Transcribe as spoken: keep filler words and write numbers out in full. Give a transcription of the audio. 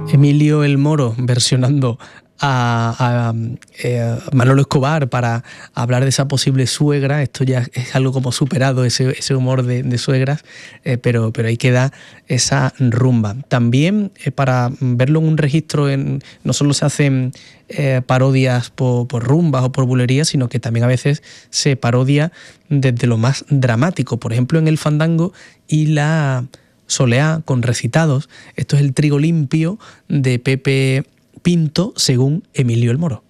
Emilio el Moro versionando a, a, a Manolo Escobar para hablar de esa posible suegra. Esto ya es algo como superado, ese, ese humor de, de suegras, eh, pero, pero ahí queda esa rumba. También eh, para verlo en un registro, en, no solo se hacen eh, parodias por, por rumbas o por bulerías, sino que también a veces se parodia desde lo más dramático. Por ejemplo, en el fandango y la soleá con recitados. Esto es el Trigo Limpio de Pepe Pinto según Emilio el Moro.